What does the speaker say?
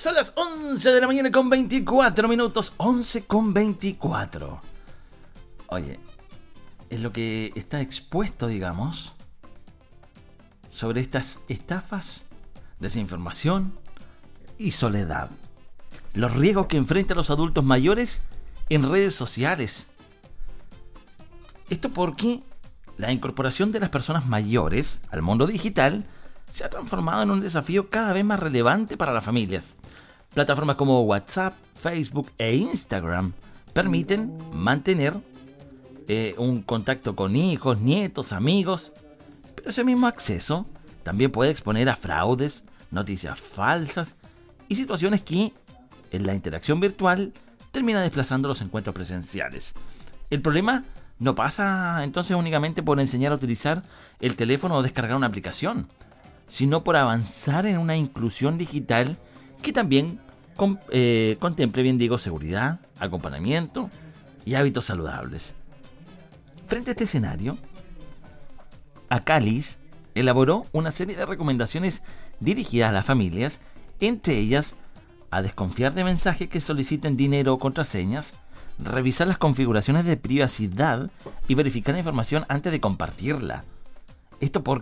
Son las 11 de la mañana con 24 minutos. 11 con 24. Oye, es lo que está expuesto, digamos, sobre estas estafas, desinformación y soledad. Los riesgos que enfrentan los adultos mayores en redes sociales. Esto porque la incorporación de las personas mayores al mundo digital se ha transformado en un desafío cada vez más relevante para las familias. Plataformas como WhatsApp, Facebook e Instagram permiten mantener un contacto con hijos, nietos, amigos, pero ese mismo acceso también puede exponer a fraudes, noticias falsas y situaciones que en la interacción virtual termina desplazando los encuentros presenciales. El problema no pasa entonces únicamente por enseñar a utilizar el teléfono o descargar una aplicación, sino por avanzar en una inclusión digital que también contemple, bien digo, seguridad, acompañamiento y hábitos saludables. Frente a este escenario, Acalis elaboró una serie de recomendaciones dirigidas a las familias, entre ellas a desconfiar de mensajes que soliciten dinero o contraseñas, revisar las configuraciones de privacidad y verificar la información antes de compartirla. Esto